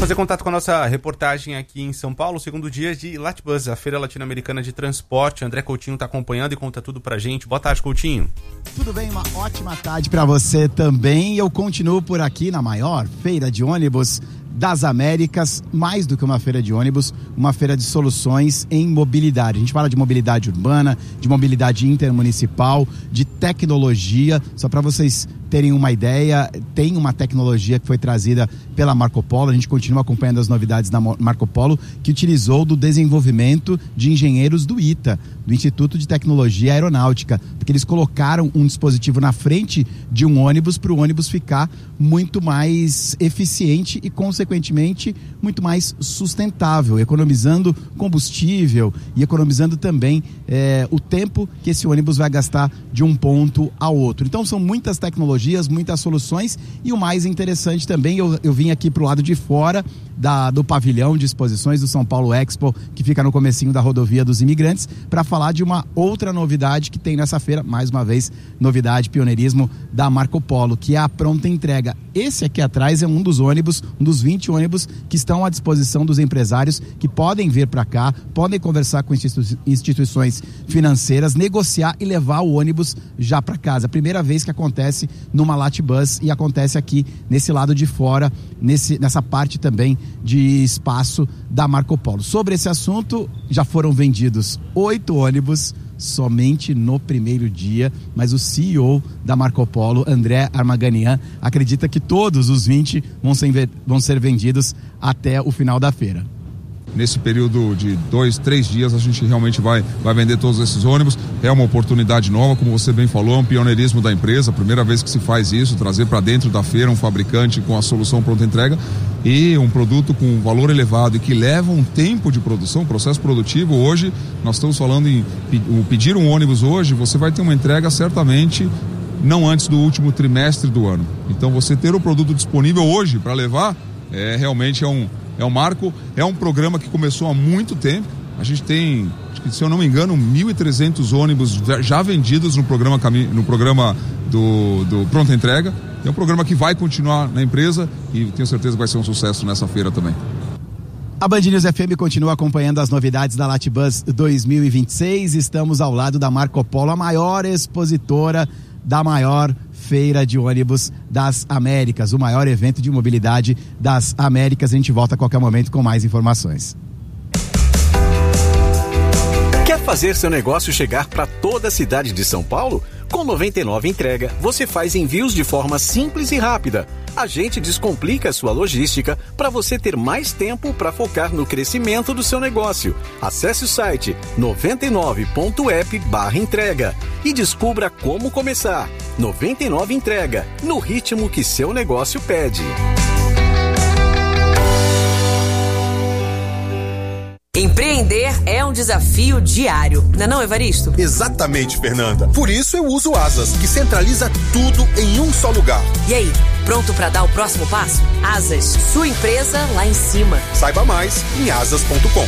fazer contato com a nossa reportagem aqui em São Paulo, segundo dia de Latbus, a Feira Latino-Americana de Transporte. André Coutinho está acompanhando e conta tudo pra gente. Boa tarde, Coutinho. Tudo bem, uma ótima tarde para você também. Eu continuo por aqui na maior feira de ônibus das Américas, mais do que uma feira de ônibus, uma feira de soluções em mobilidade. A gente fala de mobilidade urbana, de mobilidade intermunicipal, de tecnologia. Só para vocês terem uma ideia, tem uma tecnologia que foi trazida pela Marco Polo. A gente continua acompanhando as novidades da Marco Polo, que utilizou do desenvolvimento de engenheiros do ITA, do Instituto de Tecnologia Aeronáutica, porque eles colocaram um dispositivo na frente de um ônibus para o ônibus ficar muito mais eficiente e, consequentemente, muito mais sustentável, economizando combustível e economizando também o tempo que esse ônibus vai gastar de um ponto ao outro. Então são muitas tecnologias, muitas soluções, e o mais interessante também, eu vim aqui pro lado de fora do pavilhão de exposições do São Paulo Expo, que fica no comecinho da rodovia dos Imigrantes, para falar de uma outra novidade que tem nessa feira, mais uma vez, novidade, pioneirismo da Marco Polo, que é a pronta entrega. Esse aqui atrás é um dos ônibus, um dos 20 ônibus que estão à disposição dos empresários que podem vir para cá, podem conversar com instituições financeiras, negociar e levar o ônibus já para casa. Primeira vez que acontece numa Latbus e acontece aqui nesse lado de fora, nessa parte também de espaço da Marco Polo. Sobre esse assunto, já foram vendidos 8 ônibus somente no primeiro dia, mas o CEO da Marco Polo, André Armaganian, acredita que todos os 20 vão ser vendidos até o final da feira. Nesse período de 2-3 dias a gente realmente vai vender todos esses ônibus. É uma oportunidade nova, como você bem falou, é um pioneirismo da empresa, a primeira vez que se faz isso, trazer para dentro da feira um fabricante com a solução pronta entrega e um produto com valor elevado e que leva um tempo de produção, processo produtivo. Hoje nós estamos falando em pedir um ônibus hoje, você vai ter uma entrega certamente não antes do último trimestre do ano. Então você ter o produto disponível hoje para levar realmente é um marco, é um programa que começou há muito tempo. A gente tem, se eu não me engano, 1.300 ônibus já vendidos no programa do Pronta Entrega. É um programa que vai continuar na empresa e tenho certeza que vai ser um sucesso nessa feira também. A Band News FM continua acompanhando as novidades da Latbus 2026. Estamos ao lado da Marco Polo, a maior expositora da maior feira de ônibus das Américas, o maior evento de mobilidade das Américas. A gente volta a qualquer momento com mais informações. Quer fazer seu negócio chegar para toda a cidade de São Paulo? Com 99 Entrega, você faz envios de forma simples e rápida. A gente descomplica a sua logística para você ter mais tempo para focar no crescimento do seu negócio. Acesse o site 99.app/entrega e descubra como começar. 99 Entrega, no ritmo que seu negócio pede. Empreender é um desafio diário, não é, Evaristo? Exatamente, Fernanda. Por isso eu uso o Asas, que centraliza tudo em um só lugar. E aí, pronto para dar o próximo passo? Asas, sua empresa lá em cima. Saiba mais em asas.com.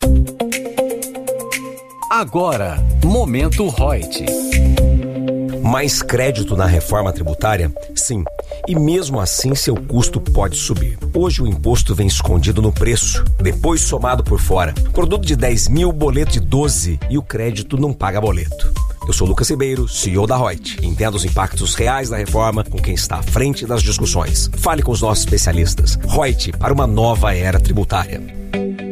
Agora, Momento Reut. Mais crédito na reforma tributária? Sim. E mesmo assim seu custo pode subir. Hoje o imposto vem escondido no preço, depois somado por fora. Produto de 10 mil, boleto de 12 e o crédito não paga boleto. Eu sou Lucas Ribeiro, CEO da Reut. Entenda os impactos reais da reforma com quem está à frente das discussões. Fale com os nossos especialistas. Reut, para uma nova era tributária.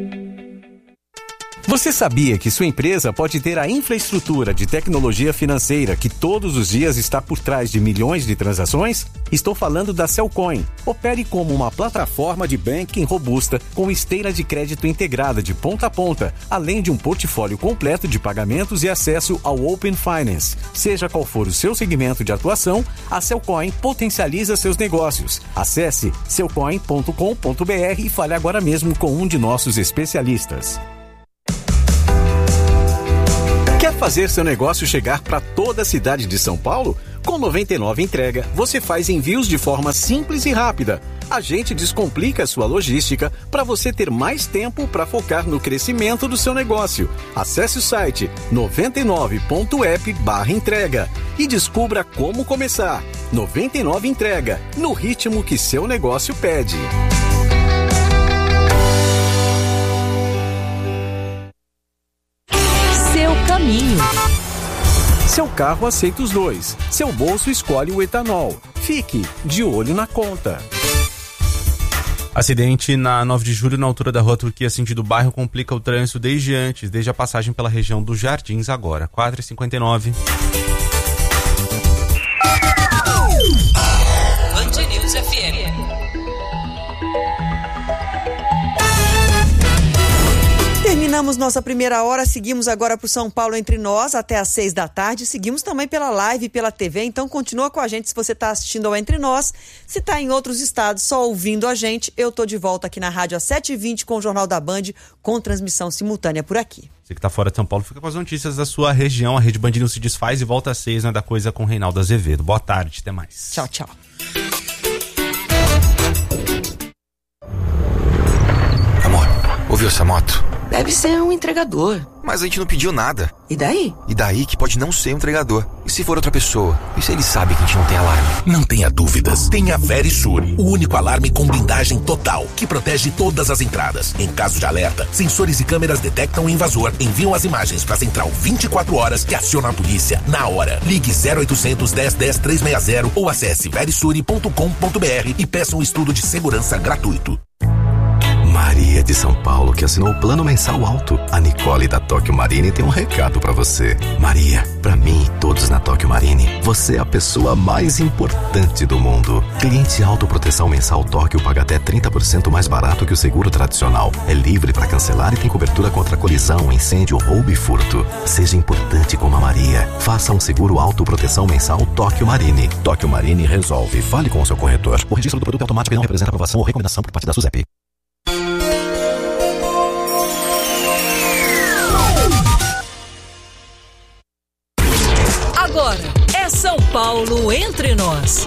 Você sabia que sua empresa pode ter a infraestrutura de tecnologia financeira que todos os dias está por trás de milhões de transações? Estou falando da Cellcoin. Opere como uma plataforma de banking robusta com esteira de crédito integrada de ponta a ponta, além de um portfólio completo de pagamentos e acesso ao Open Finance. Seja qual for o seu segmento de atuação, a Cellcoin potencializa seus negócios. Acesse cellcoin.com.br e fale agora mesmo com um de nossos especialistas. Quer fazer seu negócio chegar para toda a cidade de São Paulo? Com 99 Entrega, você faz envios de forma simples e rápida. A gente descomplica a sua logística para você ter mais tempo para focar no crescimento do seu negócio. Acesse o site 99.app/entrega e descubra como começar. 99 Entrega, no ritmo que seu negócio pede. caminho. Seu carro aceita os dois. Seu bolso escolhe o etanol. Fique de olho na conta. Acidente na 9 de julho, na altura da rua Turquia, sentido bairro, complica o trânsito desde a passagem pela região dos Jardins agora. 4h59. Band News FM. Terminamos nossa primeira hora, seguimos agora para o São Paulo Entre Nós até às 6 da tarde, seguimos também pela live e pela TV, então continua com a gente se você está assistindo ao Entre Nós, se está em outros estados só ouvindo a gente, eu tô de volta aqui na rádio às 7h20 com o Jornal da Band, com transmissão simultânea por aqui. Você que está fora de São Paulo, fica com as notícias da sua região, a Rede Band News se desfaz e volta às 6, né, da coisa com Reinaldo Azevedo. Boa tarde, até mais. Tchau, tchau. Amor, ouviu essa moto? Deve ser um entregador. Mas a gente não pediu nada. E daí? E daí que pode não ser um entregador. E se for outra pessoa? E se ele sabe que a gente não tem alarme? Não tenha dúvidas. Tenha a Verisure, o único alarme com blindagem total, que protege todas as entradas. Em caso de alerta, sensores e câmeras detectam o invasor, enviam as imagens para a central 24 horas e acionam a polícia na hora. Ligue 0800 10 10 360 ou acesse verisure.com.br e peça um estudo de segurança gratuito. Maria de São Paulo, que assinou o plano mensal alto. A Nicole da Tóquio Marine tem um recado pra você. Maria, pra mim e todos na Tóquio Marine, você é a pessoa mais importante do mundo. Cliente autoproteção mensal Tóquio paga até 30% mais barato que o seguro tradicional. É livre pra cancelar e tem cobertura contra colisão, incêndio, roubo e furto. Seja importante como a Maria. Faça um seguro autoproteção mensal Tóquio Marine. Tóquio Marine resolve. Fale com o seu corretor. O registro do produto automático não representa aprovação ou recomendação por parte da SUSEP. Agora é São Paulo Entre Nós.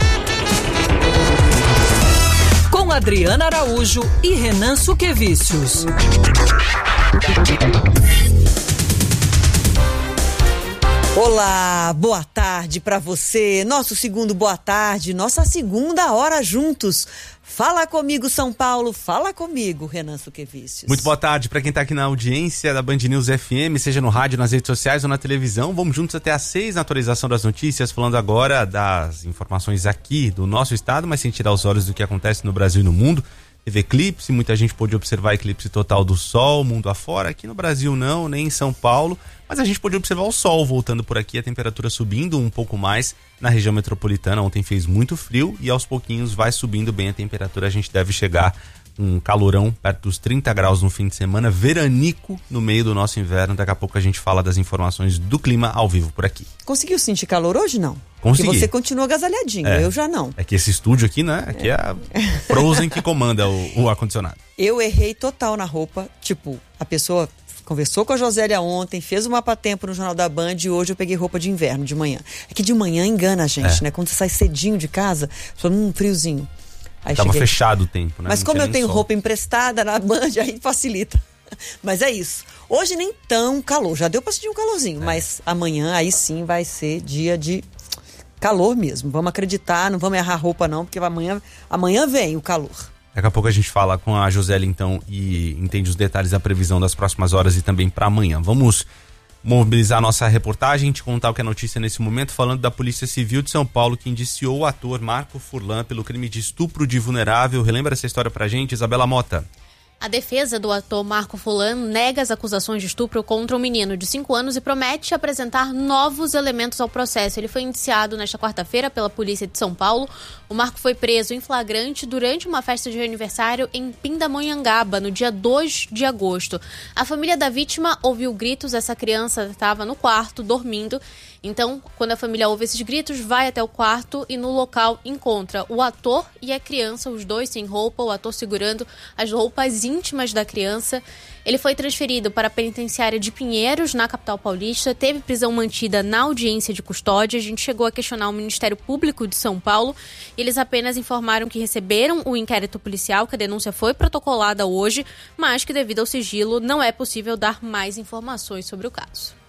Com Adriana Araújo e Renan Suquevicius. Olá, boa tarde para você. Nosso segundo boa tarde, nossa segunda hora juntos. Fala comigo, São Paulo. Fala comigo, Renan Suquevicius. Muito boa tarde para quem está aqui na audiência da Band News FM, seja no rádio, nas redes sociais ou na televisão. Vamos juntos até às 6 na atualização das notícias, falando agora das informações aqui do nosso estado, mas sem tirar os olhos do que acontece no Brasil e no mundo. Teve eclipse, muita gente pôde observar eclipse total do Sol, mundo afora. Aqui no Brasil não, nem em São Paulo. Mas a gente pôde observar o Sol voltando por aqui, a temperatura subindo um pouco mais na região metropolitana. Ontem fez muito frio e aos pouquinhos vai subindo bem a temperatura. A gente deve chegar um calorão perto dos 30 graus no fim de semana, veranico no meio do nosso inverno. Daqui a pouco a gente fala das informações do clima ao vivo por aqui. Conseguiu sentir calor hoje, não? Consegui. Porque você continua agasalhadinho, eu já não. É que esse estúdio aqui, né? Aqui é a Frozen que comanda o ar-condicionado. Eu errei total na roupa, tipo, a pessoa conversou com a Josélia ontem, fez o mapa-tempo no Jornal da Band e hoje eu peguei roupa de inverno de manhã. É que de manhã engana a gente, né? Quando você sai cedinho de casa, só num friozinho. Aí tava fechado o tempo, né? Mas como eu tenho roupa emprestada na Band, aí facilita. Mas é isso. Hoje nem tão calor, já deu pra sentir um calorzinho, mas amanhã aí sim vai ser dia de calor mesmo. Vamos acreditar, não vamos errar roupa não, porque amanhã vem o calor. Daqui a pouco a gente fala com a Josélia então e entende os detalhes da previsão das próximas horas e também para amanhã. Vamos mobilizar a nossa reportagem, te contar o que é notícia nesse momento, falando da Polícia Civil de São Paulo, que indiciou o ator Marco Furlan pelo crime de estupro de vulnerável. Relembra essa história pra gente, Isabela Mota? A defesa do ator Marco Furlan nega as acusações de estupro contra um menino de 5 anos e promete apresentar novos elementos ao processo. Ele foi indiciado nesta quarta-feira pela Polícia de São Paulo. O Marco foi preso em flagrante durante uma festa de aniversário em Pindamonhangaba, no dia 2 de agosto. A família da vítima ouviu gritos, essa criança estava no quarto, dormindo. Então, quando a família ouve esses gritos, vai até o quarto e no local encontra o ator e a criança, os dois sem roupa, o ator segurando as roupas íntimas da criança. Ele foi transferido para a penitenciária de Pinheiros, na capital paulista, teve prisão mantida na audiência de custódia. A gente chegou a questionar o Ministério Público de São Paulo. Eles apenas informaram que receberam o inquérito policial, que a denúncia foi protocolada hoje, mas que devido ao sigilo não é possível dar mais informações sobre o caso.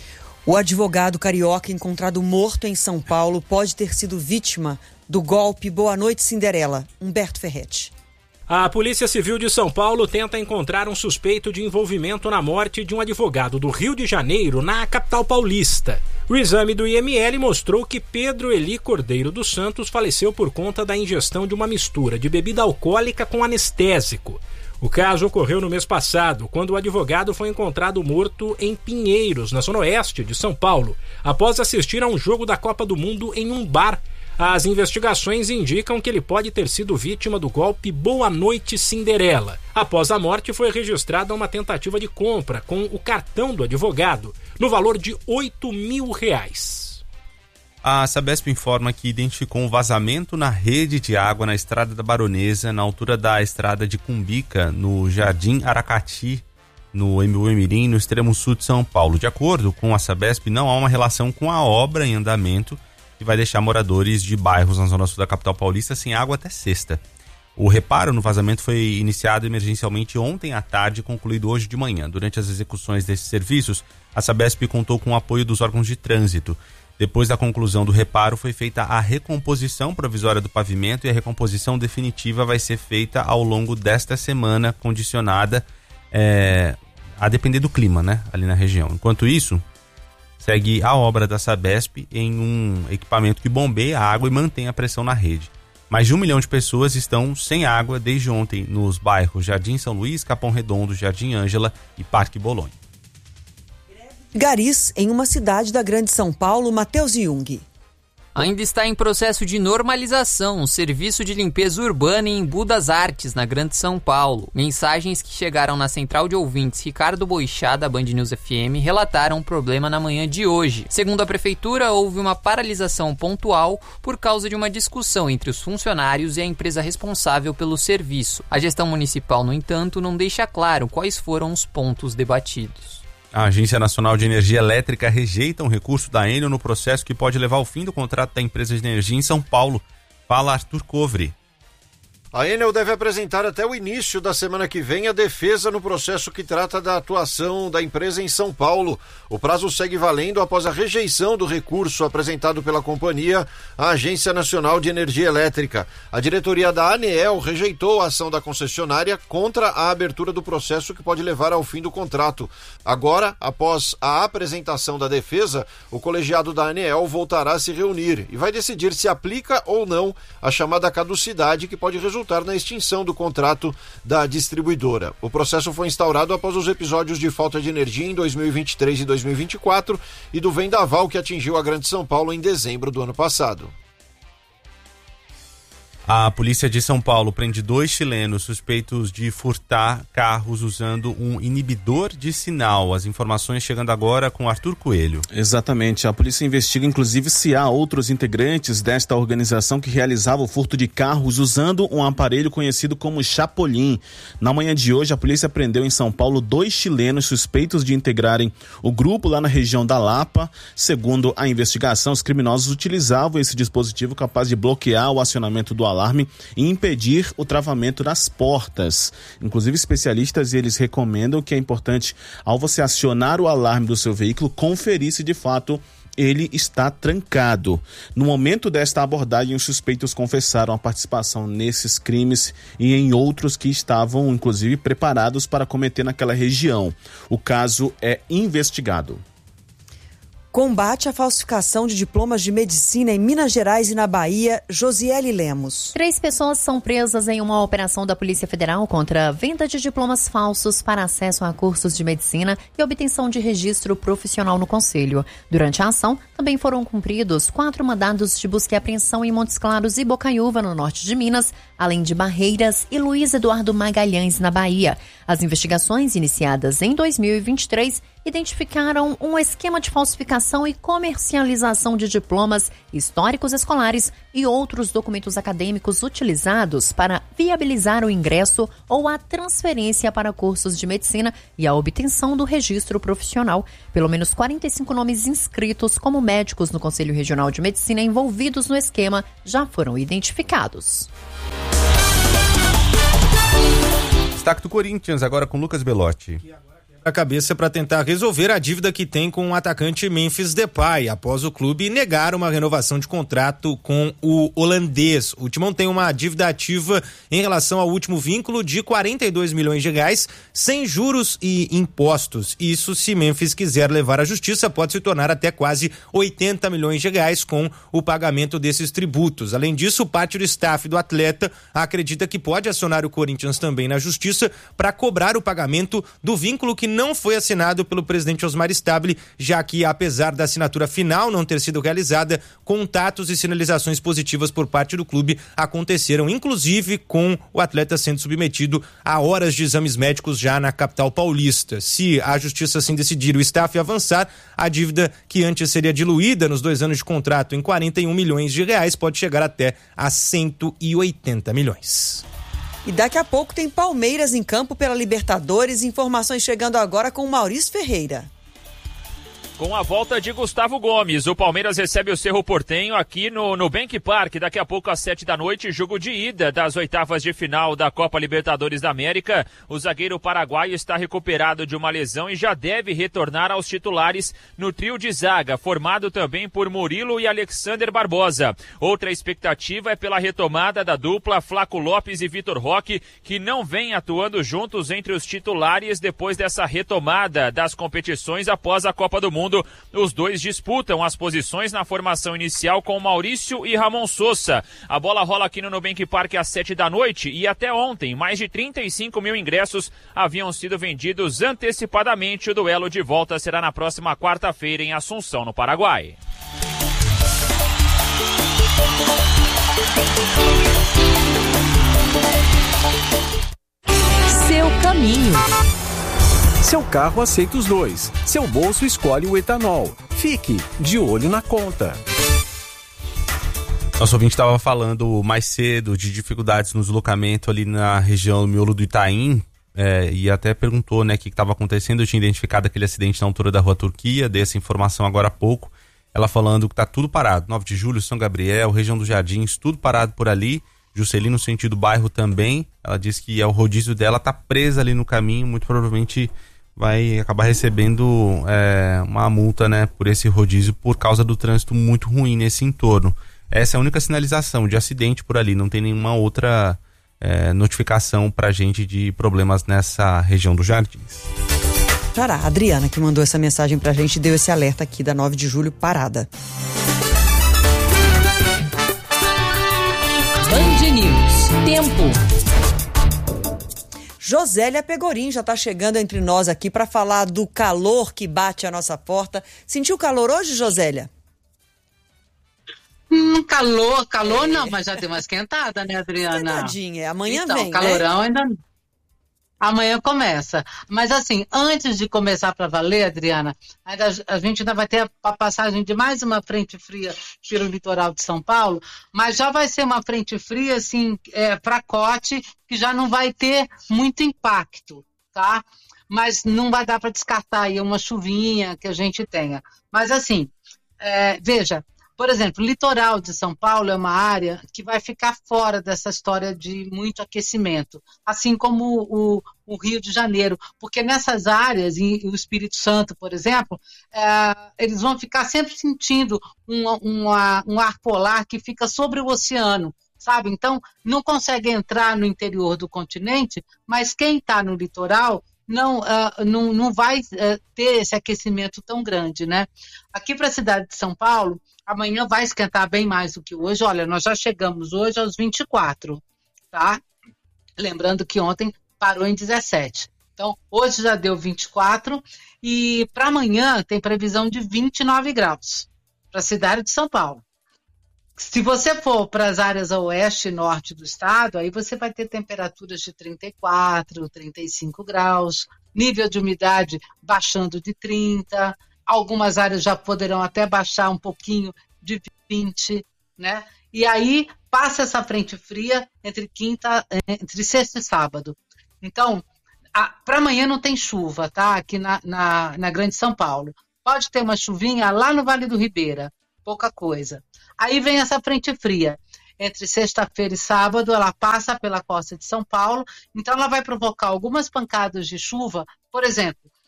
O advogado carioca encontrado morto em São Paulo pode ter sido vítima do golpe Boa Noite Cinderela, Humberto Ferretti. A Polícia Civil de São Paulo tenta encontrar um suspeito de envolvimento na morte de um advogado do Rio de Janeiro, na capital paulista. O exame do IML mostrou que Pedro Eli Cordeiro dos Santos faleceu por conta da ingestão de uma mistura de bebida alcoólica com anestésico. O caso ocorreu no mês passado, quando o advogado foi encontrado morto em Pinheiros, na zona oeste de São Paulo, após assistir a um jogo da Copa do Mundo em um bar. As investigações indicam que ele pode ter sido vítima do golpe Boa Noite Cinderela. Após a morte, foi registrada uma tentativa de compra com o cartão do advogado, no valor de R$8.000. A Sabesp informa que identificou um vazamento na rede de água na Estrada da Baronesa, na altura da Estrada de Cumbica, no Jardim Aracati, no Emirim, no extremo sul de São Paulo. De acordo com a Sabesp, não há uma relação com a obra em andamento, que vai deixar moradores de bairros na zona sul da capital paulista sem água até sexta. O reparo no vazamento foi iniciado emergencialmente ontem à tarde e concluído hoje de manhã. Durante as execuções desses serviços, a Sabesp contou com o apoio dos órgãos de trânsito. Depois da conclusão do reparo, foi feita a recomposição provisória do pavimento e a recomposição definitiva vai ser feita ao longo desta semana, condicionada a depender do clima, né, ali na região. Enquanto isso, segue a obra da Sabesp em um equipamento que bombeia a água e mantém a pressão na rede. Mais de 1 milhão de pessoas estão sem água desde ontem nos bairros Jardim São Luís, Capão Redondo, Jardim Ângela e Parque Bolonha. Garis, em uma cidade da Grande São Paulo, Matheus Jung. Ainda está em processo de normalização o serviço de limpeza urbana em Embu das Artes, na Grande São Paulo. Mensagens que chegaram na central de ouvintes Ricardo Boixá, da Band News FM, relataram o problema na manhã de hoje. Segundo a prefeitura, houve uma paralisação pontual por causa de uma discussão entre os funcionários e a empresa responsável pelo serviço. A gestão municipal, no entanto, não deixa claro quais foram os pontos debatidos. A Agência Nacional de Energia Elétrica rejeita um recurso da Enel no processo que pode levar ao fim do contrato da empresa de energia em São Paulo. Fala Arthur Covre. A Enel deve apresentar até o início da semana que vem a defesa no processo que trata da atuação da empresa em São Paulo. O prazo segue valendo após a rejeição do recurso apresentado pela companhia à Agência Nacional de Energia Elétrica. A diretoria da ANEEL rejeitou a ação da concessionária contra a abertura do processo que pode levar ao fim do contrato. Agora, após a apresentação da defesa, o colegiado da ANEEL voltará a se reunir e vai decidir se aplica ou não a chamada caducidade que pode resultar na extinção do contrato da distribuidora. O processo foi instaurado após os episódios de falta de energia em 2023 e 2024 e do vendaval que atingiu a Grande São Paulo em dezembro do ano passado. A polícia de São Paulo prende 2 chilenos suspeitos de furtar carros usando um inibidor de sinal. As informações chegando agora com Arthur Coelho. Exatamente. A polícia investiga inclusive se há outros integrantes desta organização que realizava o furto de carros usando um aparelho conhecido como Chapolin. Na manhã de hoje, a polícia prendeu em São Paulo 2 chilenos suspeitos de integrarem o grupo lá na região da Lapa. Segundo a investigação, os criminosos utilizavam esse dispositivo capaz de bloquear o acionamento do alarme e impedir o travamento das portas. Inclusive, especialistas eles recomendam que é importante, ao você acionar o alarme do seu veículo, conferir se de fato ele está trancado. No momento desta abordagem, os suspeitos confessaram a participação nesses crimes e em outros que estavam, inclusive, preparados para cometer naquela região. O caso é investigado. Combate à falsificação de diplomas de medicina em Minas Gerais e na Bahia, Josiele Lemos. 3 pessoas são presas em uma operação da Polícia Federal contra a venda de diplomas falsos para acesso a cursos de medicina e obtenção de registro profissional no Conselho. Durante a ação, também foram cumpridos 4 mandados de busca e apreensão em Montes Claros e Bocaiúva, no norte de Minas, além de Barreiras e Luiz Eduardo Magalhães, na Bahia. As investigações, iniciadas em 2023, identificaram um esquema de falsificação e comercialização de diplomas históricos escolares e outros documentos acadêmicos utilizados para viabilizar o ingresso ou a transferência para cursos de medicina e a obtenção do registro profissional. Pelo menos 45 nomes inscritos como médicos no Conselho Regional de Medicina envolvidos no esquema já foram identificados. Destaque do Corinthians, agora com Lucas Belotti. a cabeça para tentar resolver a dívida que tem com o atacante Memphis Depay, após o clube negar uma renovação de contrato com o holandês. O Timão tem uma dívida ativa em relação ao último vínculo de 42 milhões de reais, sem juros e impostos. Isso, se Memphis quiser levar à justiça, pode se tornar até quase 80 milhões de reais com o pagamento desses tributos. Além disso, parte do staff do atleta acredita que pode acionar o Corinthians também na justiça para cobrar o pagamento do vínculo que não foi assinado pelo presidente Osmar Stabile, já que, apesar da assinatura final não ter sido realizada, contatos e sinalizações positivas por parte do clube aconteceram, inclusive com o atleta sendo submetido a horas de exames médicos já na capital paulista. Se a justiça assim decidir o staff avançar, a dívida que antes seria diluída nos 2 anos de contrato em 41 milhões de reais pode chegar até a 180 milhões. E daqui a pouco tem Palmeiras em campo pela Libertadores. Informações chegando agora com o Maurício Ferreira. Com a volta de Gustavo Gomes, o Palmeiras recebe o Cerro Porteño aqui no Nubank Park. Daqui a pouco às 19h, jogo de ida das oitavas de final da Copa Libertadores da América. O zagueiro paraguaio está recuperado de uma lesão e já deve retornar aos titulares no trio de zaga, formado também por Murilo e Alexander Barbosa. Outra expectativa é pela retomada da dupla Flaco Lopes e Vitor Roque, que não vem atuando juntos entre os titulares depois dessa retomada das competições após a Copa do Mundo. Os dois disputam as posições na formação inicial com Maurício e Ramon Sosa. A bola rola aqui no Nubank Park às 19h e até ontem mais de 35 mil ingressos haviam sido vendidos antecipadamente. O duelo de volta será na próxima quarta-feira em Assunção, no Paraguai. Seu caminho. Seu carro aceita os dois. Seu bolso escolhe o etanol. Fique de olho na conta. Nosso ouvinte estava falando mais cedo de dificuldades no deslocamento ali na região do miolo do Itaim, e até perguntou, né, o que estava acontecendo. Eu tinha identificado aquele acidente na altura da Rua Turquia, dei essa informação agora há pouco. Ela falando que está tudo parado. 9 de julho, São Gabriel, região dos Jardins, tudo parado por ali. Juscelino, no sentido bairro também. Ela disse que o rodízio dela está presa ali no caminho, muito provavelmente vai acabar recebendo uma multa, né, por esse rodízio por causa do trânsito muito ruim nesse entorno. Essa é a única sinalização de acidente por ali, não tem nenhuma outra notificação pra gente de problemas nessa região dos Jardins. A Adriana que mandou essa mensagem pra gente, deu esse alerta aqui da 9 de julho parada. Band News. Tempo. Josélia Pegorim já está chegando entre nós aqui para falar do calor que bate à nossa porta. Sentiu calor hoje, Josélia? Calor não, mas já deu uma esquentada, né, Adriana? Esquentadinha, amanhã então, vem, calorão, né? Ainda não. Amanhã começa. Mas assim, antes de começar para valer, Adriana, a gente ainda vai ter a passagem de mais uma frente fria pelo litoral de São Paulo, mas já vai ser uma frente fria, assim, fracote, que já não vai ter muito impacto, tá? Mas não vai dar para descartar aí uma chuvinha que a gente tenha. Mas assim, veja, por exemplo, o litoral de São Paulo é uma área que vai ficar fora dessa história de muito aquecimento, assim como o Rio de Janeiro, porque nessas áreas, e o Espírito Santo, por exemplo, eles vão ficar sempre sentindo um ar polar que fica sobre o oceano, sabe? Então, não consegue entrar no interior do continente, mas quem está no litoral não vai ter esse aquecimento tão grande, né? Aqui para a cidade de São Paulo, amanhã vai esquentar bem mais do que hoje. Olha, nós já chegamos hoje aos 24, tá? Lembrando que ontem parou em 17. Então, hoje já deu 24 e para amanhã tem previsão de 29 graus para a cidade de São Paulo. Se você for para as áreas a oeste e norte do estado, aí você vai ter temperaturas de 34, 35 graus, nível de umidade baixando de 30, algumas áreas já poderão até baixar um pouquinho de 20, né? E aí passa essa frente fria entre sexta e sábado. Então, para amanhã não tem chuva, tá? Aqui na Grande São Paulo. Pode ter uma chuvinha lá no Vale do Ribeira, pouca coisa. Aí vem essa frente fria. Entre sexta-feira e sábado, ela passa pela costa de São Paulo, então ela vai provocar algumas pancadas de chuva, por exemplo,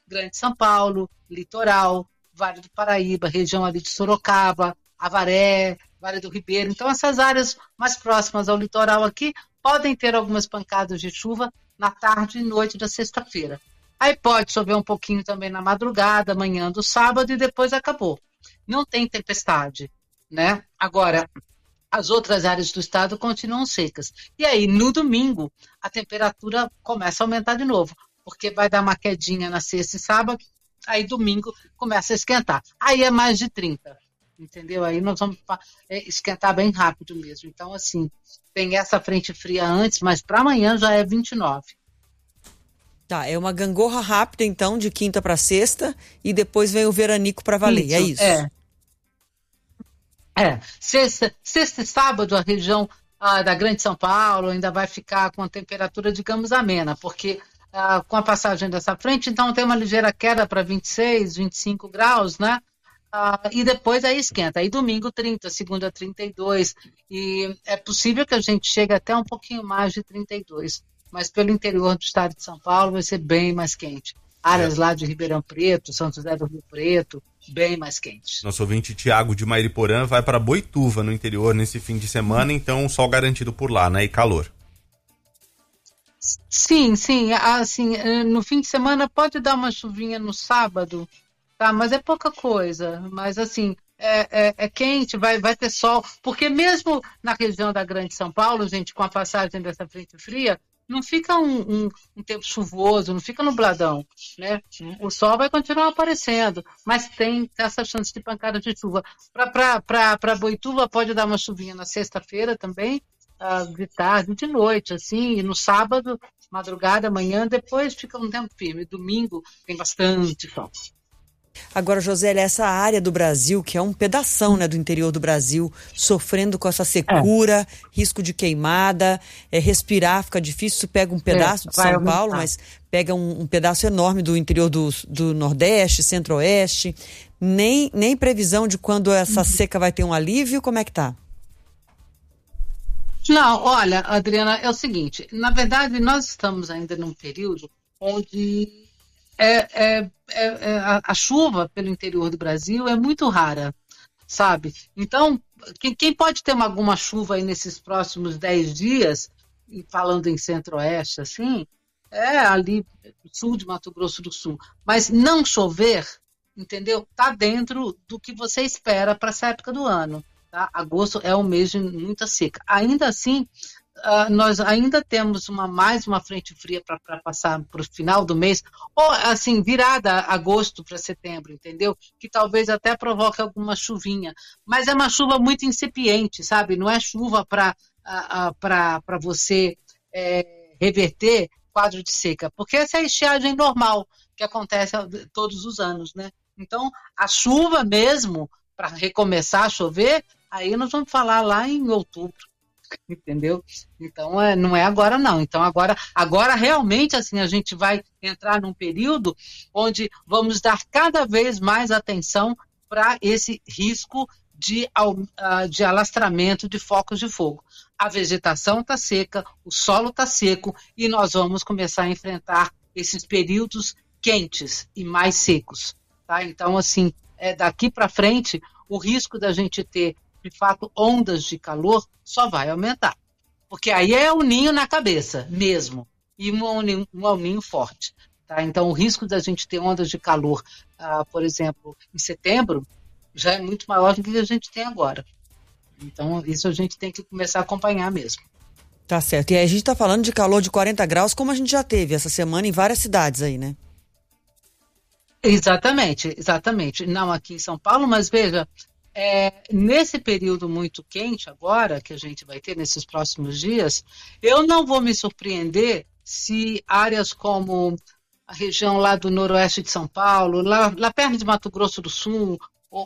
Grande São Paulo, Litoral, Vale do Paraíba, região ali de Sorocaba, Avaré, Vale do Ribeiro. Então, essas áreas mais próximas ao litoral aqui podem ter algumas pancadas de chuva na tarde e noite da sexta-feira. Aí pode chover um pouquinho também na madrugada, manhã do sábado e depois acabou. Não tem tempestade, né? Agora, as outras áreas do estado continuam secas. E aí, no domingo, a temperatura começa a aumentar de novo, porque vai dar uma quedinha na sexta e sábado, aí domingo começa a esquentar. Aí é mais de 30, entendeu? Aí nós vamos esquentar bem rápido mesmo. Então, assim, tem essa frente fria antes, mas para amanhã já é 29. Tá, é uma gangorra rápida, então, de quinta para sexta, e depois vem o veranico para valer, é isso? Sexta e sábado a região da Grande São Paulo ainda vai ficar com a temperatura, digamos, amena, porque com a passagem dessa frente, então tem uma ligeira queda para 26, 25 graus, né? E depois aí esquenta. Aí domingo 30, segunda 32, e é possível que a gente chegue até um pouquinho mais de 32, mas pelo interior do estado de São Paulo vai ser bem mais quente. Áreas lá de Ribeirão Preto, São José do Rio Preto, bem mais quentes. Nosso ouvinte Tiago de Mairiporã vai para Boituva, no interior, nesse fim de semana, então sol garantido por lá, né? E calor. Sim, assim, no fim de semana pode dar uma chuvinha no sábado, tá? Mas é pouca coisa, mas assim, é quente, vai ter sol, porque mesmo na região da Grande São Paulo, gente, com a passagem dessa frente fria, não fica um tempo chuvoso, não fica nubladão, né? O sol vai continuar aparecendo, mas tem essa chance de pancada de chuva. Para Boituva pode dar uma chuvinha na sexta-feira também, de tarde, de noite, assim, e no sábado, madrugada, amanhã, depois fica um tempo firme. Domingo tem bastante sol. Agora, Josélia, essa área do Brasil, que é um pedação, né, do interior do Brasil, sofrendo com essa secura, risco de queimada, respirar fica difícil, pega um pedaço de São Paulo, mas pega um pedaço enorme do interior do Nordeste, Centro-Oeste, nem previsão de quando essa seca vai ter um alívio, como é que tá? Não, olha, Adriana, é o seguinte, na verdade nós estamos ainda num período onde a chuva pelo interior do Brasil é muito rara, sabe? Então, quem pode ter alguma chuva aí nesses próximos 10 dias, falando em Centro-Oeste, assim, ali no sul de Mato Grosso do Sul. Mas não chover, entendeu? Tá dentro do que você espera para essa época do ano. Tá? Agosto é um mês de muita seca. Ainda assim, nós ainda temos mais uma frente fria para passar para o final do mês, ou assim, virada agosto para setembro, entendeu? Que talvez até provoque alguma chuvinha. Mas é uma chuva muito incipiente, sabe? Não é chuva para você reverter quadro de seca, porque essa é a estiagem normal que acontece todos os anos, né? Então, a chuva mesmo, para recomeçar a chover, aí nós vamos falar lá em outubro, entendeu? Então, não é agora não. Então, agora realmente, assim, a gente vai entrar num período onde vamos dar cada vez mais atenção para esse risco de alastramento de focos de fogo. A vegetação está seca, o solo está seco e nós vamos começar a enfrentar esses períodos quentes e mais secos. Tá? Então, assim, daqui para frente, o risco da gente ter, de fato, ondas de calor só vai aumentar. Porque aí é o ninho na cabeça mesmo, e um ninho forte. Tá? Então, o risco da gente ter ondas de calor, por exemplo, em setembro, já é muito maior do que a gente tem agora. Então, isso a gente tem que começar a acompanhar mesmo. Tá certo. E aí a gente está falando de calor de 40 graus, como a gente já teve essa semana em várias cidades aí, né? Exatamente. Não aqui em São Paulo, mas veja, nesse período muito quente agora, que a gente vai ter nesses próximos dias, eu não vou me surpreender se áreas como a região lá do noroeste de São Paulo, lá perto de Mato Grosso do Sul, ou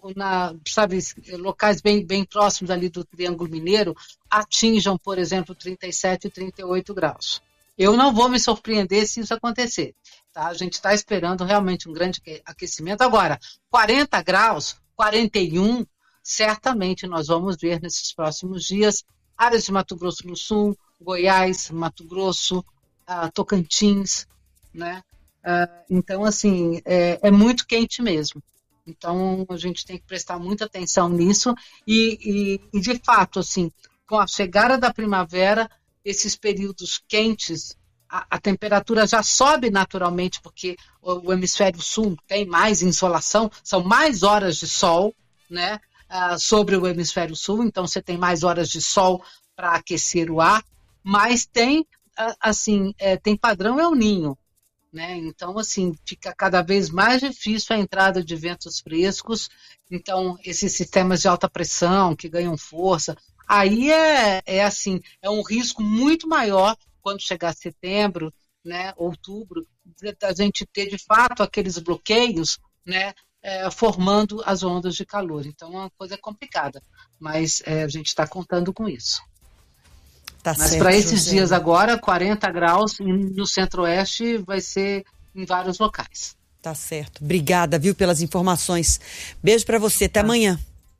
locais bem próximos ali do Triângulo Mineiro, atinjam, por exemplo, 37 e 38 graus. Eu não vou me surpreender se isso acontecer. Tá? A gente está esperando realmente um grande aquecimento. Agora, 40 graus, 41, certamente nós vamos ver nesses próximos dias áreas de Mato Grosso do Sul, Goiás, Mato Grosso, Tocantins, né? Então, assim, é muito quente mesmo. Então, a gente tem que prestar muita atenção nisso e de fato, assim, com a chegada da primavera, esses períodos quentes, a temperatura já sobe naturalmente, porque o hemisfério sul tem mais insolação, são mais horas de sol, né, sobre o hemisfério sul, então você tem mais horas de sol para aquecer o ar, mas tem, assim, tem padrão El Niño, né? Então, assim, fica cada vez mais difícil a entrada de ventos frescos, então esses sistemas de alta pressão que ganham força, aí assim, é um risco muito maior quando chegar setembro, né, outubro, da gente ter de fato aqueles bloqueios, né, formando as ondas de calor. Então é uma coisa complicada, mas a gente está contando com isso. Tá mas certo, para esses José. dias agora, 40 graus no centro-oeste vai ser em vários locais. Tá certo. Obrigada, viu, pelas informações. Beijo para você. Até amanhã.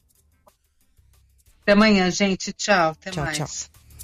Até amanhã, gente. Tchau. Até mais. Tchau.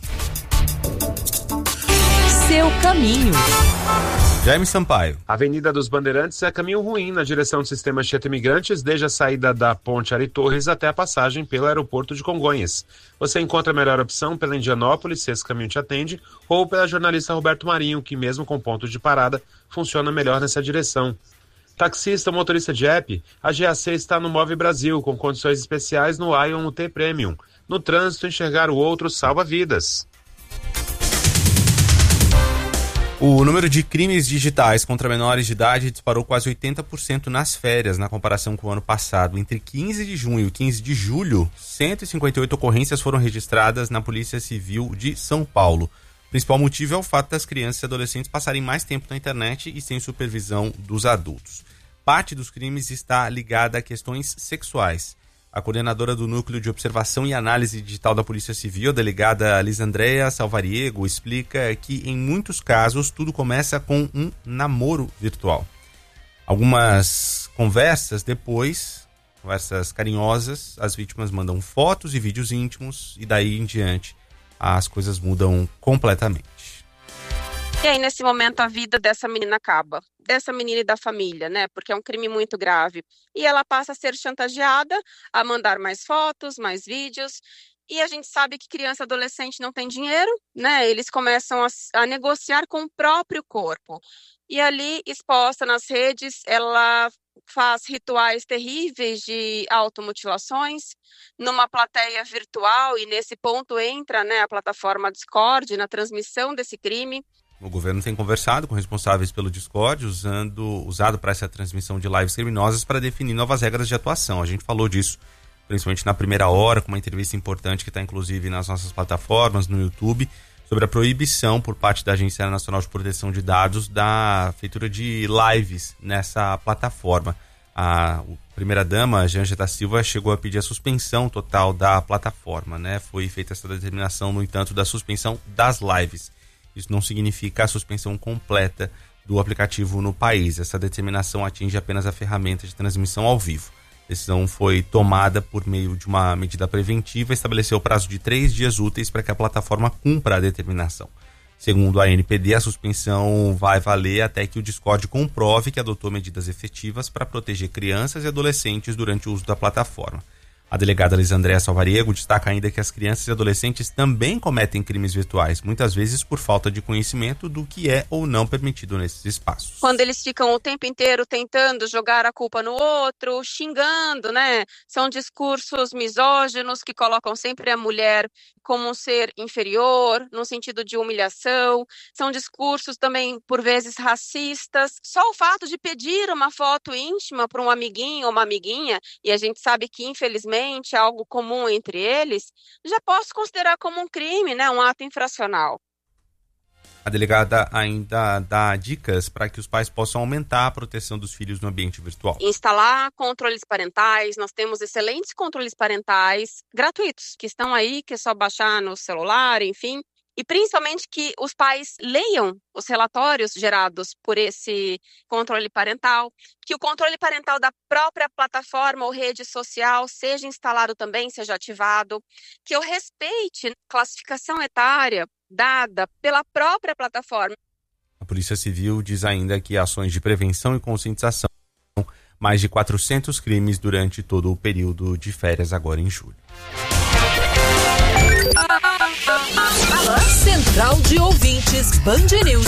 Seu caminho. Jaime Sampaio. Avenida dos Bandeirantes é caminho ruim na direção do sistema Anchieta Imigrantes, desde a saída da Ponte Ari Torres até a passagem pelo aeroporto de Congonhas. Você encontra a melhor opção pela Indianópolis, se esse caminho te atende, ou pela jornalista Roberto Marinho, que mesmo com pontos de parada, funciona melhor nessa direção. Taxista ou motorista de app, a GAC está no Move Brasil, com condições especiais no Ion UT Premium. No trânsito, enxergar o outro salva vidas. O número de crimes digitais contra menores de idade disparou quase 80% nas férias, na comparação com o ano passado. Entre 15 de junho e 15 de julho, 158 ocorrências foram registradas na Polícia Civil de São Paulo. O principal motivo é o fato das crianças e adolescentes passarem mais tempo na internet e sem supervisão dos adultos. Parte dos crimes está ligada a questões sexuais. A coordenadora do Núcleo de Observação e Análise Digital da Polícia Civil, a delegada Lisandréia Salvariego, explica que, em muitos casos, tudo começa com um namoro virtual. Algumas conversas depois, conversas carinhosas, as vítimas mandam fotos e vídeos íntimos e daí em diante as coisas mudam completamente. E aí, nesse momento, a vida dessa menina acaba. Dessa menina e da família, né? Porque é um crime muito grave. E ela passa a ser chantageada, a mandar mais fotos, mais vídeos. E a gente sabe que criança e adolescente não tem dinheiro, né? Eles começam a negociar com o próprio corpo. E ali, exposta nas redes, ela faz rituais terríveis de automutilações numa plateia virtual. E nesse ponto entra, né, a plataforma Discord na transmissão desse crime. O governo tem conversado com responsáveis pelo Discord, usado para essa transmissão de lives criminosas para definir novas regras de atuação. A gente falou disso, principalmente na primeira hora, com uma entrevista importante que está inclusive nas nossas plataformas, no YouTube, sobre a proibição por parte da Agência Nacional de Proteção de Dados da feitura de lives nessa plataforma. A primeira-dama, Janja da Silva, chegou a pedir a suspensão total da plataforma, né? Foi feita essa determinação, no entanto, da suspensão das lives. Isso não significa a suspensão completa do aplicativo no país. Essa determinação atinge apenas a ferramenta de transmissão ao vivo. A decisão foi tomada por meio de uma medida preventiva e estabeleceu o prazo de 3 dias úteis para que a plataforma cumpra a determinação. Segundo a ANPD, a suspensão vai valer até que o Discord comprove que adotou medidas efetivas para proteger crianças e adolescentes durante o uso da plataforma. A delegada Lisandréia Salvariego destaca ainda que as crianças e adolescentes também cometem crimes virtuais, muitas vezes por falta de conhecimento do que é ou não permitido nesses espaços. Quando eles ficam o tempo inteiro tentando jogar a culpa no outro, xingando, né? São discursos misóginos que colocam sempre a mulher como um ser inferior, no sentido de humilhação. São discursos também, por vezes, racistas. Só o fato de pedir uma foto íntima para um amiguinho ou uma amiguinha, e a gente sabe que, infelizmente, é algo comum entre eles, já posso considerar como um crime, né? Um ato infracional. A delegada ainda dá dicas para que os pais possam aumentar a proteção dos filhos no ambiente virtual. Instalar controles parentais, nós temos excelentes controles parentais gratuitos, que estão aí, que é só baixar no celular, enfim. E principalmente que os pais leiam os relatórios gerados por esse controle parental, que o controle parental da própria plataforma ou rede social seja instalado também, seja ativado, que eu respeite a classificação etária dada pela própria plataforma. Polícia Civil diz ainda que ações de prevenção e conscientização, mais de 400 crimes durante todo o período de férias agora em julho. Central de Ouvintes, Band News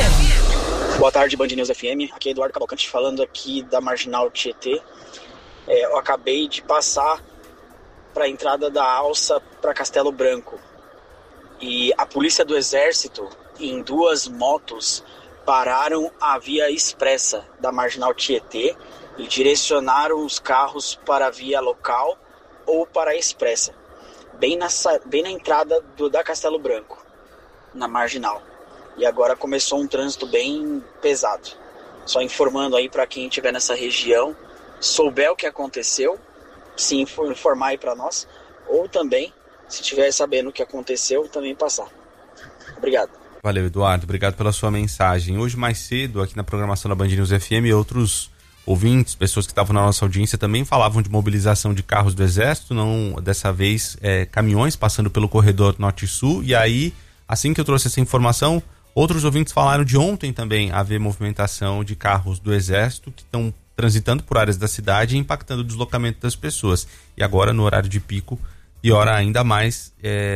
FM. Boa tarde, Band News FM. Aqui é Eduardo Cavalcante falando aqui da Marginal Tietê. Eu acabei de passar para a entrada da Alça para Castelo Branco. E a Polícia do Exército, em 2 motos, pararam a via expressa da Marginal Tietê e direcionaram os carros para a via local ou para a expressa, bem na entrada da Castelo Branco, na Marginal. E agora começou um trânsito bem pesado. Só informando aí para quem estiver nessa região, souber o que aconteceu, se informar aí para nós, ou também, se estiver sabendo o que aconteceu, também passar. Obrigado. Valeu, Eduardo. Obrigado pela sua mensagem. Hoje, mais cedo, aqui na programação da Band News FM, outros ouvintes, pessoas que estavam na nossa audiência, também falavam de mobilização de carros do Exército, não dessa vez caminhões passando pelo corredor Norte-Sul. E aí, assim que eu trouxe essa informação, outros ouvintes falaram de ontem também haver movimentação de carros do Exército que estão transitando por áreas da cidade e impactando o deslocamento das pessoas. E agora, no horário de pico, piora ainda mais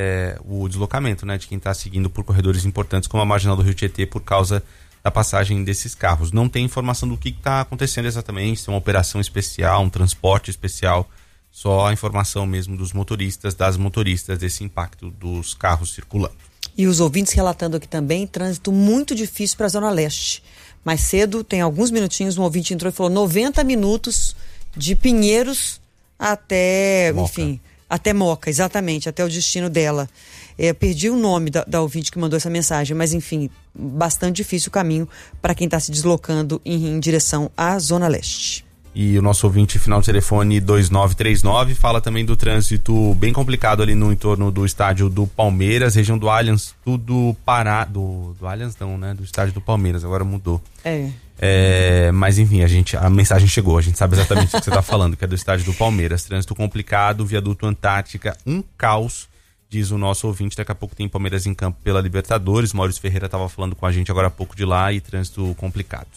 o deslocamento, né, de quem está seguindo por corredores importantes como a Marginal do Rio Tietê por causa da passagem desses carros. Não tem informação do que está acontecendo exatamente, se é uma operação especial, um transporte especial, só a informação mesmo dos motoristas, das motoristas, desse impacto dos carros circulando. E os ouvintes relatando aqui também, trânsito muito difícil para a Zona Leste. Mais cedo, tem alguns minutinhos, um ouvinte entrou e falou 90 minutos de Pinheiros até, Moca. Enfim, até Moca, exatamente, até o destino dela. Perdi o nome da ouvinte que mandou essa mensagem, mas enfim, bastante difícil o caminho para quem está se deslocando em direção à Zona Leste. E o nosso ouvinte final de telefone 2939 fala também do trânsito bem complicado ali no entorno do estádio do Palmeiras, região do Allianz, tudo parado. Do Allianz não, né? Do estádio do Palmeiras, agora mudou. Mas enfim, a mensagem chegou, a gente sabe exatamente o que você está falando, que é do estádio do Palmeiras. Trânsito complicado, viaduto Antártica, um caos, diz o nosso ouvinte. Daqui a pouco tem Palmeiras em campo pela Libertadores. Maurício Ferreira estava falando com a gente agora há pouco de lá, e trânsito complicado.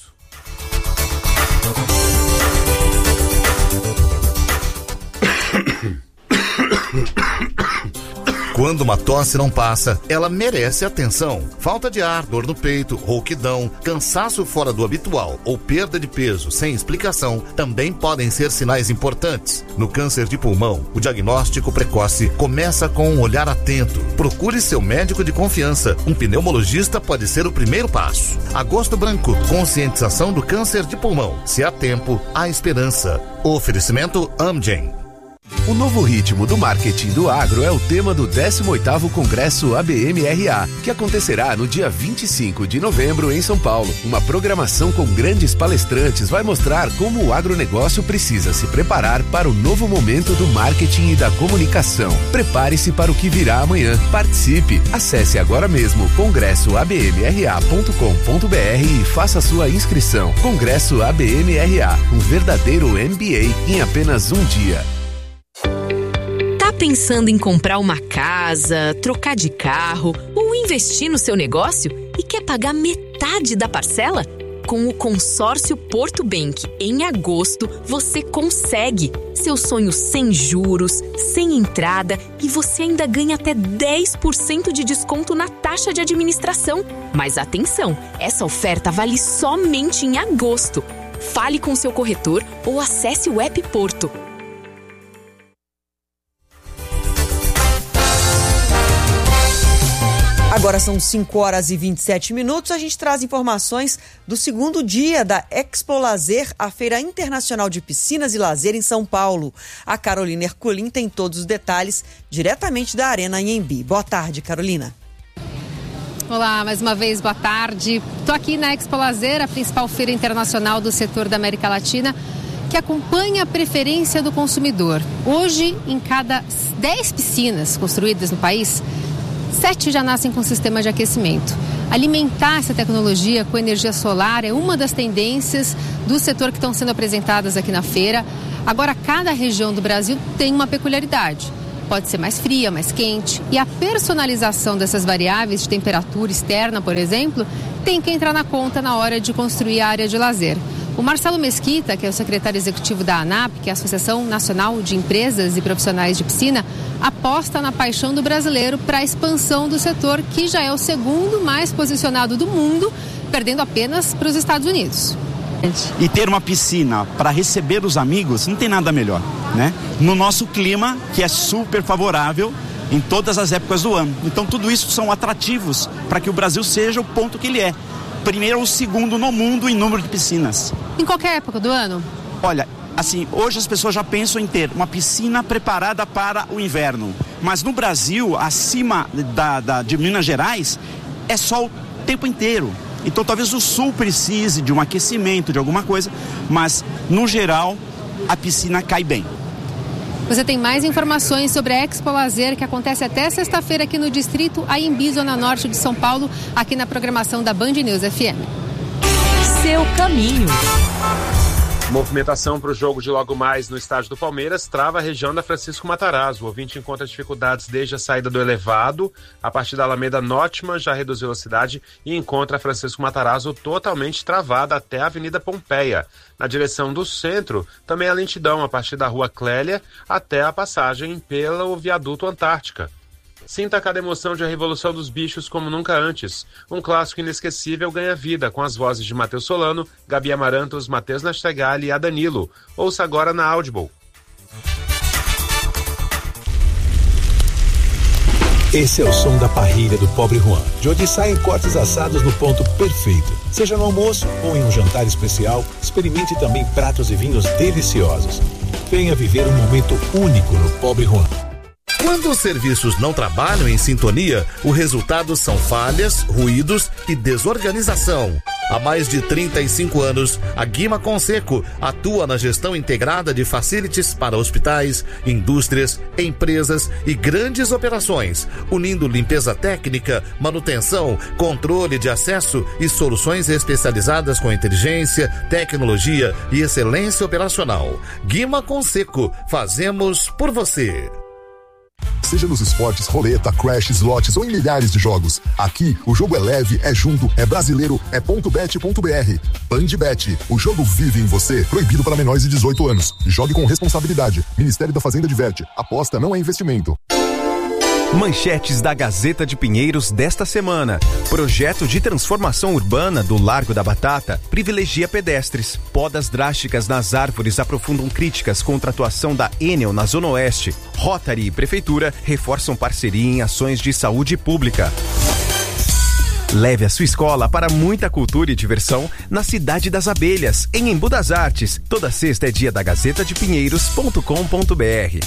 Quando uma tosse não passa, ela merece atenção. Falta de ar, dor no peito, rouquidão, cansaço fora do habitual ou perda de peso sem explicação também podem ser sinais importantes. No câncer de pulmão, o diagnóstico precoce começa com um olhar atento. Procure seu médico de confiança. Um pneumologista pode ser o primeiro passo. Agosto Branco, conscientização do câncer de pulmão. Se há tempo, há esperança. Oferecimento Amgen. O novo ritmo do marketing do agro é o tema do 18º Congresso ABM-RA, que acontecerá no dia 25 de novembro em São Paulo. Uma programação com grandes palestrantes vai mostrar como o agronegócio precisa se preparar para o novo momento do marketing e da comunicação. Prepare-se para o que virá amanhã. Participe! Acesse agora mesmo congressoabmra.com.br e faça sua inscrição. Congresso ABM-RA, um verdadeiro MBA em apenas um dia. Pensando em comprar uma casa, trocar de carro ou investir no seu negócio e quer pagar metade da parcela? Com o consórcio Porto Bank, em agosto, você consegue. Seu sonho sem juros, sem entrada, e você ainda ganha até 10% de desconto na taxa de administração. Mas atenção, essa oferta vale somente em agosto. Fale com seu corretor ou acesse o app Porto. Agora são 5h27. A gente traz informações do segundo dia da Expo Lazer, a Feira Internacional de Piscinas e Lazer em São Paulo. A Carolina Herculin tem todos os detalhes diretamente da Arena Anhembi. Boa tarde, Carolina. Olá, mais uma vez, boa tarde. Estou aqui na Expo Lazer, a principal feira internacional do setor da América Latina, que acompanha a preferência do consumidor. Hoje, em cada 10 piscinas construídas no país, 7 já nascem com sistema de aquecimento. Alimentar essa tecnologia com energia solar é uma das tendências do setor que estão sendo apresentadas aqui na feira. Agora, cada região do Brasil tem uma peculiaridade. Pode ser mais fria, mais quente. E a personalização dessas variáveis de temperatura externa, por exemplo, tem que entrar na conta na hora de construir a área de lazer. O Marcelo Mesquita, que é o secretário executivo da ANAP, que é a Associação Nacional de Empresas e Profissionais de Piscina, aposta na paixão do brasileiro para a expansão do setor, que já é o segundo mais posicionado do mundo, perdendo apenas para os Estados Unidos. E ter uma piscina para receber os amigos não tem nada melhor, né? No nosso clima, que é super favorável em todas as épocas do ano. Então tudo isso são atrativos para que o Brasil seja o ponto que ele é. Primeiro ou segundo no mundo em número de piscinas. Em qualquer época do ano? Olha, assim, hoje as pessoas já pensam em ter uma piscina preparada para o inverno. Mas no Brasil, acima de Minas Gerais, é sol o tempo inteiro. Então talvez o sul precise de um aquecimento, de alguma coisa, mas no geral a piscina cai bem. Você tem mais informações sobre a Expo Lazer, que acontece até sexta-feira aqui no Distrito Anhembi, Zona Norte de São Paulo, aqui na programação da Band News FM. Seu caminho. Movimentação para o jogo de logo mais no estádio do Palmeiras trava a região da Francisco Matarazzo. O ouvinte encontra dificuldades desde a saída do elevado. A partir da Alameda Notman já reduziu a velocidade e encontra a Francisco Matarazzo totalmente travada até a Avenida Pompeia. Na direção do centro, também a lentidão a partir da Rua Clélia até a passagem pelo Viaduto Antártica. Sinta cada emoção de A Revolução dos Bichos como nunca antes. Um clássico inesquecível ganha vida com as vozes de Matheus Solano, Gabi Amarantos, Matheus Nastegali e a Danilo. Ouça agora na Audible. Esse é o som da parrilha do Pobre Juan, de onde saem cortes assados no ponto perfeito. Seja no almoço ou em um jantar especial, experimente também pratos e vinhos deliciosos. Venha viver um momento único no Pobre Juan. Quando os serviços não trabalham em sintonia, o resultado são falhas, ruídos e desorganização. Há mais de 35 anos, a Guima Conceco atua na gestão integrada de facilities para hospitais, indústrias, empresas e grandes operações, unindo limpeza técnica, manutenção, controle de acesso e soluções especializadas com inteligência, tecnologia e excelência operacional. Guima Conceco, fazemos por você. Seja nos esportes, roleta, crash, slots ou em milhares de jogos. Aqui, o jogo é leve, é junto, é brasileiro, é .bet.br. Bandbet, o jogo vive em você. Proibido para menores de 18 anos. Jogue com responsabilidade. Ministério da Fazenda diverte. Aposta não é investimento. Manchetes da Gazeta de Pinheiros desta semana. Projeto de transformação urbana do Largo da Batata privilegia pedestres. Podas drásticas nas árvores aprofundam críticas contra a atuação da Enel na Zona Oeste. Rotary e Prefeitura reforçam parceria em ações de saúde pública. Leve a sua escola para muita cultura e diversão na Cidade das Abelhas, em Embu das Artes. Toda sexta é dia da gazetadepinheiros.com.br.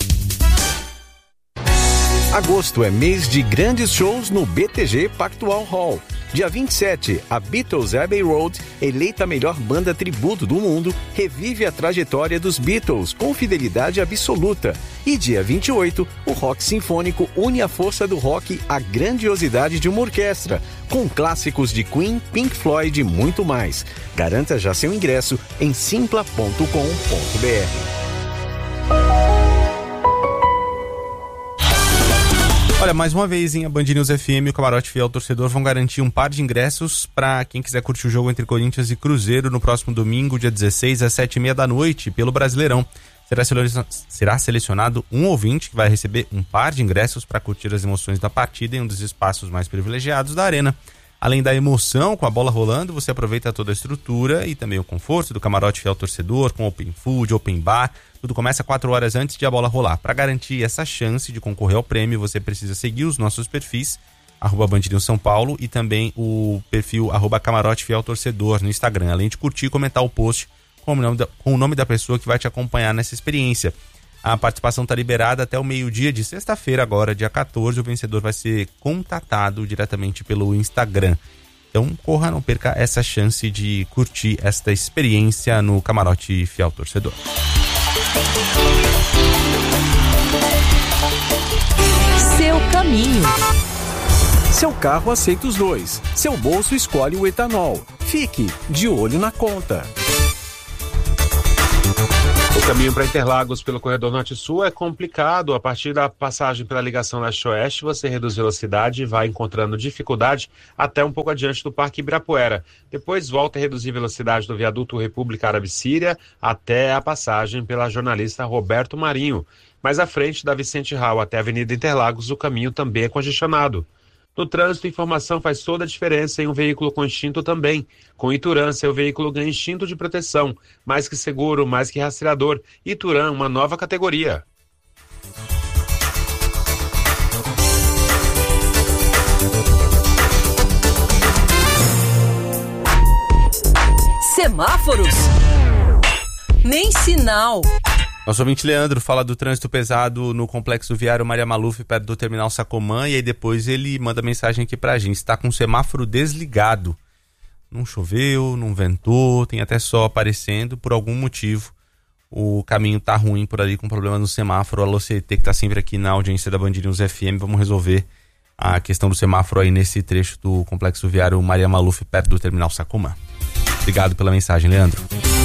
Agosto é mês de grandes shows no BTG Pactual Hall. Dia 27, a Beatles Abbey Road, eleita a melhor banda tributo do mundo, revive a trajetória dos Beatles com fidelidade absoluta. E dia 28, o Rock Sinfônico une a força do rock à grandiosidade de uma orquestra, com clássicos de Queen, Pink Floyd e muito mais. Garanta já seu ingresso em simpla.com.br. Olha, mais uma vez em a Band News FM e o Camarote Fiel Torcedor vão garantir um par de ingressos para quem quiser curtir o jogo entre Corinthians e Cruzeiro no próximo domingo, dia 16, às 7h30 da noite, pelo Brasileirão. Será selecionado um ouvinte que vai receber um par de ingressos para curtir as emoções da partida em um dos espaços mais privilegiados da arena. Além da emoção com a bola rolando, você aproveita toda a estrutura e também o conforto do Camarote Fiel Torcedor, com open food, open bar. Tudo começa 4 horas antes de a bola rolar. Para garantir essa chance de concorrer ao prêmio, você precisa seguir os nossos perfis, @BandNewsSãoPaulo e também o perfil @CamaroteFielTorcedor no Instagram. Além de curtir e comentar o post com o nome da pessoa que vai te acompanhar nessa experiência. A participação está liberada até o meio-dia de sexta-feira, agora, dia 14. O vencedor vai ser contatado diretamente pelo Instagram. Então, corra, não perca essa chance de curtir esta experiência no Camarote Fiel Torcedor. Seu caminho. Seu carro aceita os dois. Seu bolso escolhe o etanol. Fique de olho na conta. O caminho para Interlagos pelo corredor norte-sul é complicado. A partir da passagem pela ligação leste-oeste, você reduz velocidade e vai encontrando dificuldade até um pouco adiante do Parque Ibirapuera. Depois volta a reduzir velocidade do viaduto República Árabe-Síria até a passagem pela jornalista Roberto Marinho. Mais à frente da Vicente Rau até a Avenida Interlagos, o caminho também é congestionado. No trânsito, informação faz toda a diferença em um veículo com instinto também. Com Ituran, seu veículo ganha instinto de proteção. Mais que seguro, mais que rastreador. Ituran, uma nova categoria. Semáforos. Nem sinal. Nosso ouvinte Leandro fala do trânsito pesado no complexo viário Maria Maluf, perto do terminal Sacomã, e aí depois ele manda mensagem aqui pra gente. Está com o semáforo desligado. Não choveu, não ventou, tem até sol aparecendo, por algum motivo. O caminho tá ruim por ali, com problema no semáforo. Alô CT, que tá sempre aqui na audiência da Band News FM, vamos resolver a questão do semáforo aí nesse trecho do complexo viário Maria Maluf, perto do terminal Sacomã. Obrigado pela mensagem, Leandro.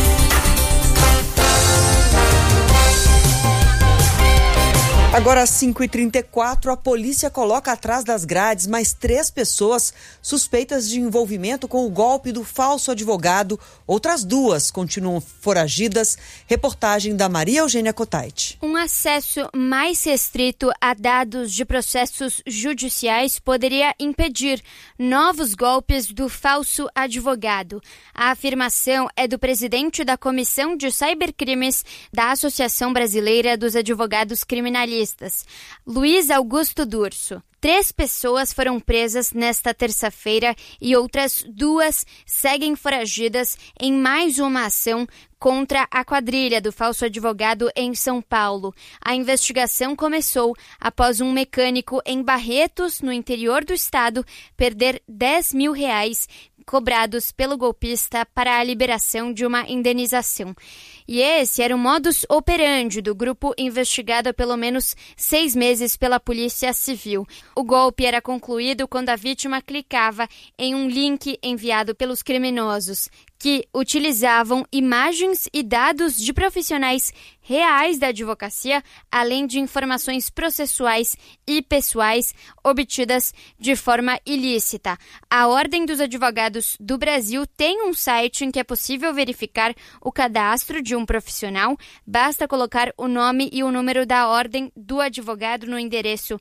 Agora às 5h34, a polícia coloca atrás das grades mais 3 pessoas suspeitas de envolvimento com o golpe do falso advogado. Outras 2 continuam foragidas. Reportagem da Maria Eugênia Cotait. Um acesso mais restrito a dados de processos judiciais poderia impedir novos golpes do falso advogado. A afirmação é do presidente da Comissão de Cybercrimes da Associação Brasileira dos Advogados Criminalistas, Luiz Augusto Durso. 3 pessoas foram presas nesta terça-feira e outras 2 seguem foragidas em mais uma ação contra a quadrilha do falso advogado em São Paulo. A investigação começou após um mecânico em Barretos, no interior do estado, perder R$10 mil cobrados pelo golpista para a liberação de uma indenização. E esse era o modus operandi do grupo investigado há pelo menos 6 meses pela Polícia Civil. O golpe era concluído quando a vítima clicava em um link enviado pelos criminosos, que utilizavam imagens e dados de profissionais reais da advocacia, além de informações processuais e pessoais obtidas de forma ilícita. A Ordem dos Advogados do Brasil tem um site em que é possível verificar o cadastro de um profissional. Basta colocar o nome e o número da Ordem do Advogado no endereço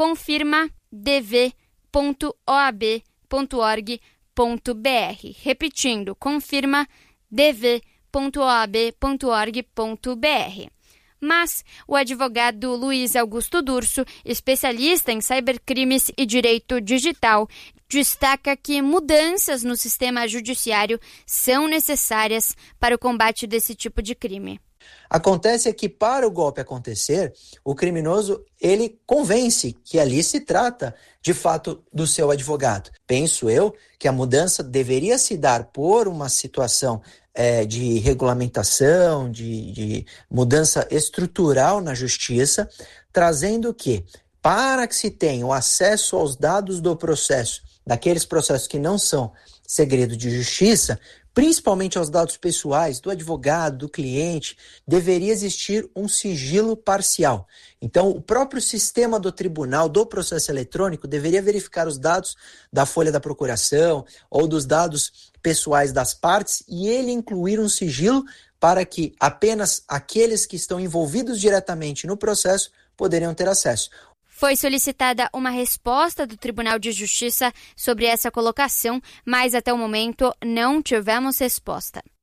confirmadv.oab.org.br. Repetindo, confirmadv.oab.org.br. Mas o advogado Luiz Augusto Durso, especialista em cybercrimes e direito digital, destaca que mudanças no sistema judiciário são necessárias para o combate desse tipo de crime. Acontece que para o golpe acontecer, o criminoso ele convence que ali se trata de fato do seu advogado. Penso eu que a mudança deveria se dar por uma situação de regulamentação, de mudança estrutural na justiça, trazendo que, para que se tenha o acesso aos dados do processo, daqueles processos que não são segredo de justiça, principalmente aos dados pessoais do advogado, do cliente, deveria existir um sigilo parcial. Então, o próprio sistema do tribunal, do processo eletrônico, deveria verificar os dados da folha da procuração ou dos dados pessoais das partes e ele incluir um sigilo para que apenas aqueles que estão envolvidos diretamente no processo poderiam ter acesso. Foi solicitada uma resposta do Tribunal de Justiça sobre essa colocação, mas até o momento não tivemos resposta.